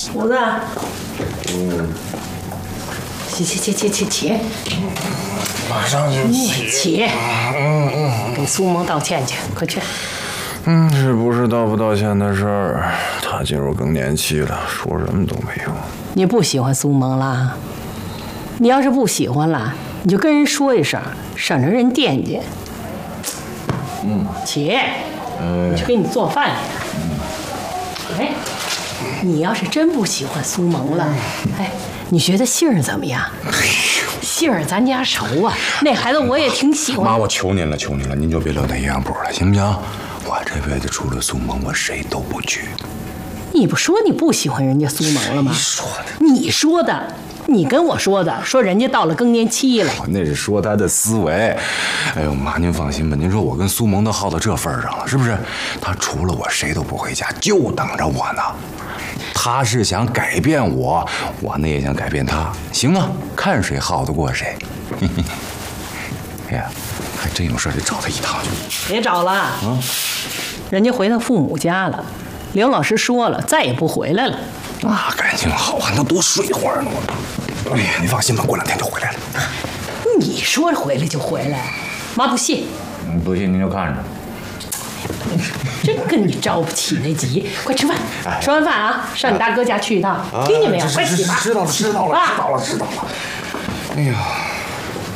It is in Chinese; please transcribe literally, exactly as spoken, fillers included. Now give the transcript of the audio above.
虎子，嗯，起起起起起起， 马上就起。 起， 嗯嗯， 给苏萌道歉去，快去。 嗯，这不是道不道歉的事儿，他进入更年期了，说什么都没用。 你不喜欢苏萌了？你要是不喜欢了，你就跟人说一声，省着人惦记。嗯，起，我去给你做饭去。嗯，哎，你要是真不喜欢苏萌了，哎，你觉得杏儿怎么样？杏儿咱家熟啊，那孩子我也挺喜欢。 妈，我求您了，求您了，您就别聊那营养补了，行不行？我这辈子除了苏萌，我谁都不娶。 你不说你不喜欢人家苏萌了吗？ 你说的， 你说的，你跟我说的，说人家到了更年期了。 我那是说他的思维。哎呦妈，您放心吧，您说我跟苏萌都耗到这份上了，是不是？他除了我谁都不回家，就等着我呢。他是想改变我，我呢也想改变他，行啊，看谁耗得过谁。哎呀，还真有事得找他一趟去。 别找了，啊，人家回他父母家了。刘老师说了，再也不回来了。 那感情好啊，那多睡会儿呢。哎呀，你放心吧，过两天就回来了。 你说回来就回来，妈不信。 嗯，不信您就看着。 真跟你着不起那急，快吃饭。吃完饭啊，上你大哥家去一趟，听见没有？快起吧。 知道了，知道了，知道了，知道了。哎呀。